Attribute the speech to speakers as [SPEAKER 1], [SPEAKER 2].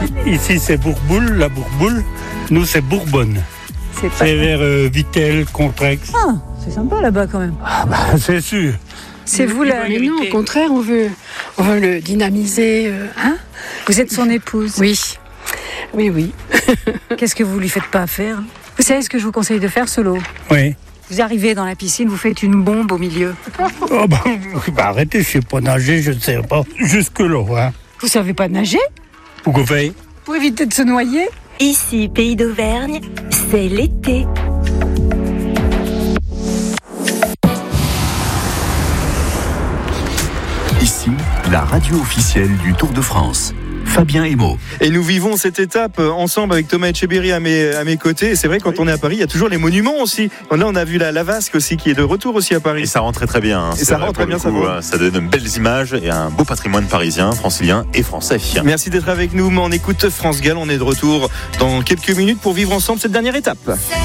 [SPEAKER 1] Ici, c'est Bourboule, la Bourboule. Nous, c'est Bourbonne. C'est vers Vittel, Contrex.
[SPEAKER 2] Ah, c'est sympa là-bas quand même.
[SPEAKER 1] Ah bah, c'est sûr.
[SPEAKER 2] C'est vous là.
[SPEAKER 3] Mais non, au contraire, on veut le dynamiser. Hein ?
[SPEAKER 2] Vous êtes son épouse.
[SPEAKER 3] Oui. Oui.
[SPEAKER 2] Qu'est-ce que vous lui faites pas faire ? Vous savez ce que je vous conseille de faire, Solo ?
[SPEAKER 1] Oui.
[SPEAKER 2] Vous arrivez dans la piscine, vous faites une bombe au milieu.
[SPEAKER 1] Oh bah, arrêtez, je sais pas nager, je ne sais pas. Jusque-là, hein.
[SPEAKER 2] Vous savez pas nager ?
[SPEAKER 1] Pourquoi fait ?
[SPEAKER 2] Pour éviter de se noyer ?
[SPEAKER 4] Ici, Pays d'Auvergne, c'est l'été.
[SPEAKER 5] Ici, la radio officielle du Tour de France. Fabien Emo.
[SPEAKER 6] Et nous vivons cette étape ensemble avec Thomas Etcheberry à mes côtés. Et c'est vrai, quand on est à Paris, il y a toujours les monuments aussi. Là, on a vu la Vasque aussi, qui est de retour aussi à Paris.
[SPEAKER 7] Et ça rend très bien.
[SPEAKER 6] Et ça rend très bien,
[SPEAKER 7] ça donne de belles images et un beau patrimoine parisien, francilien et français.
[SPEAKER 6] Merci d'être avec nous. On écoute France Gall. On est de retour dans quelques minutes pour vivre ensemble cette dernière étape.